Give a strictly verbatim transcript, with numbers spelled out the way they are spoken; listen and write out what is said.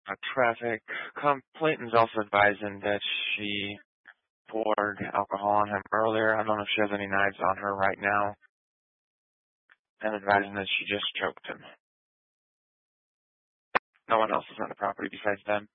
Uh, traffic. Com- Clayton's also advising that she poured alcohol on him earlier. I don't know if she has any knives on her right now. And advising that she just choked him. No one else is on the property besides them.